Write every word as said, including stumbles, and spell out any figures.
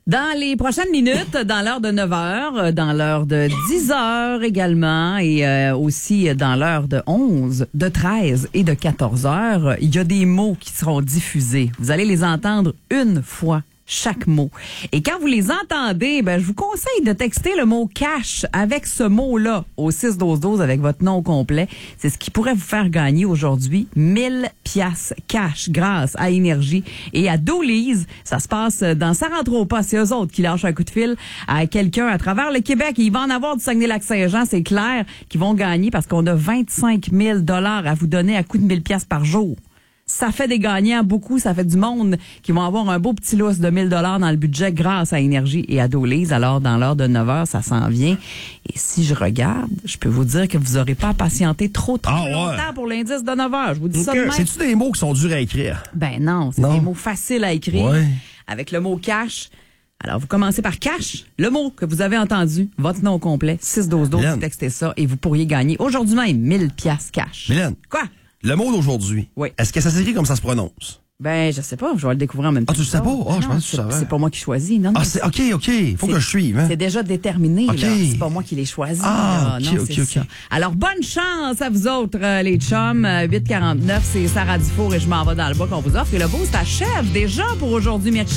Dans les prochaines minutes, dans l'heure de neuf heures, dans l'heure de dix heures également et euh, aussi dans l'heure de onze, de treize et de quatorze heures, il y a des mots qui seront diffusés. Vous allez les entendre une fois. Chaque mot. Et quand vous les entendez, ben, je vous conseille de texter le mot cash avec ce mot-là au six douze douze avec votre nom complet. C'est ce qui pourrait vous faire gagner aujourd'hui mille piastres cash grâce à Énergie et à Dooley's. Ça se passe dans Ça rentre au pas. C'est eux autres qui lâchent un coup de fil à quelqu'un à travers le Québec. Et il va en avoir du Saguenay-Lac-Saint-Jean, c'est clair, qui vont gagner parce qu'on a vingt-cinq mille dollars à vous donner à coût de mille piastres par jour. Ça fait des gagnants beaucoup, ça fait du monde qui vont avoir un beau petit lousse de mille dollars dans le budget grâce à Énergie et à Dooley's. Alors, dans l'heure de neuf heures, ça s'en vient. Et si je regarde, je peux vous dire que vous n'aurez pas à patienter trop, trop ah, ouais. longtemps pour l'indice de neuf heures. Je vous dis okay. ça de même. C'est-tu des mots qui sont durs à écrire? Ben non, c'est non. des mots faciles à écrire. Ouais. Avec le mot cash. Alors, vous commencez par cash, le mot que vous avez entendu, votre nom complet, six douze douze, vous textez ça et vous pourriez gagner aujourd'hui même mille piastres cash. Mylène. Quoi? Le mot d'aujourd'hui, oui. Est-ce que ça s'écrit comme ça se prononce? Ben, je sais pas, je vais le découvrir en même temps. Ah, tu sais pas? Ah, oh, je pense que tu savais. C'est pas moi qui choisis, non? non ah, c'est, OK, OK, faut que je suive, hein? C'est déjà déterminé, okay. là. C'est pas moi qui l'ai choisi, ah, là. OK, non, OK, c'est OK. Ça. Alors, bonne chance à vous autres, euh, les chums. Euh, huit quarante-neuf, c'est Sarah Dufour et je m'en vais dans le bas qu'on vous offre. Et le beau, ça achève déjà pour aujourd'hui. Merci.